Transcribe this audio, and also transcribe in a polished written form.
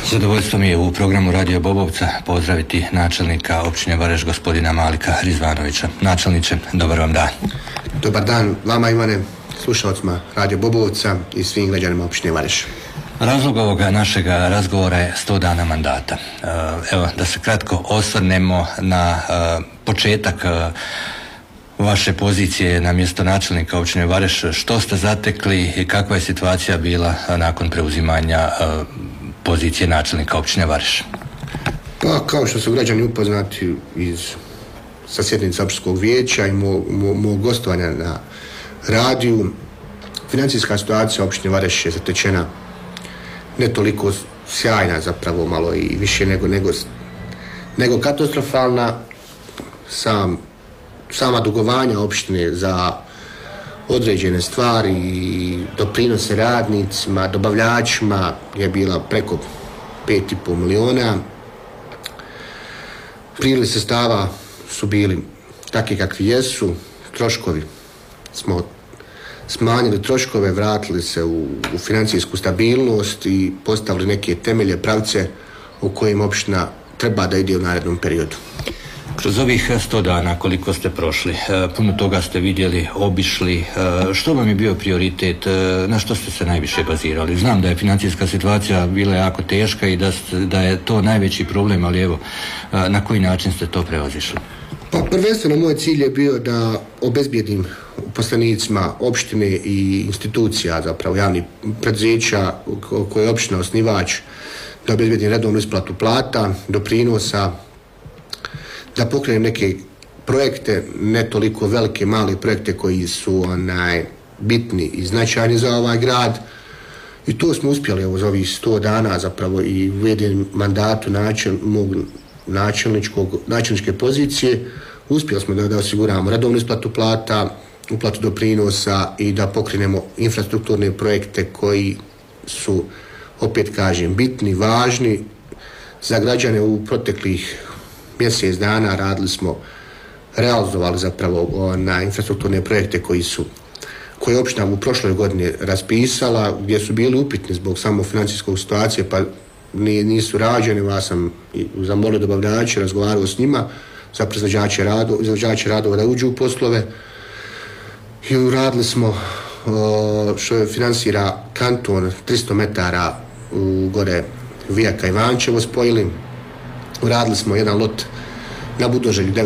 Zadovoljstvo mi je u programu Radio Bobovca pozdraviti načelnika općine Vareš, gospodina Malika Rizvanovića. Načelniče, dobar vam dan. Dobar dan vama, Ivane, slušalcima Radio Bobovca i svim građanima općine Vareš. Razlog ovoga našega razgovora je 100 dana mandata. Evo, da se kratko osvrnemo na početak vaše pozicije na mjesto načelnika općine Vareš. Što ste zatekli i kakva je situacija bila nakon preuzimanja pozicije načelnika općine Vareš? Pa, kao što su građani upoznati sa sjednice općinskog vijeća i mog gostovanja na radiju, financijska situacija općine Vareš je zatečena ne toliko sjajna, zapravo malo i više nego katastrofalna. Sama dugovanja opštine za određene stvari i doprinose radnicima, dobavljačima je bila preko 5,5 miliona. Prilivi sredstava su bili takvi kakvi jesu, troškovi smo smanjili troškove, vratili se u financijsku stabilnost i postavili neke temelje, pravce u kojim opština treba da ide u narednom periodu. Kroz ovih 100 dana koliko ste prošli, puno toga ste vidjeli, obišli, što vam je bio prioritet, na što ste se najviše bazirali? Znam da je financijska situacija bila jako teška i da je to najveći problem, ali evo, na koji način ste to prevazišli? Pa prvenstveno moj cilj je bio da obezbijedim uposlenicima opštine i institucija, zapravo javnih preduzeća koje je opština osnivač, da obezbijedim redovnu isplatu plata, doprinosa, da pokrenem neke projekte, ne toliko velike, male projekte koji su bitni i značajni za ovaj grad. I to smo uspjeli za ovih 100 dana, zapravo i u jednom mandatu mog načelničke pozicije. Uspjeli smo da osiguramo redovnu isplatu plata, uplatu doprinosa i da pokrenemo infrastrukturne projekte koji su, opet kažem, bitni, važni za građane. U proteklih mjesec dana realizovali zapravo na infrastrukturne projekte koje je općina u prošloj godini raspisala, gdje su bili upitni zbog samo financijskog situacije, pa nisu rađeni. Ja sam zamolio dobavljače, razgovarao s njima za izvođače radova da uđu u poslove i uradili smo što financira kanton 300 metara gore Vijaka Ivančevo spojili. Uradili smo jedan lot na Budoželju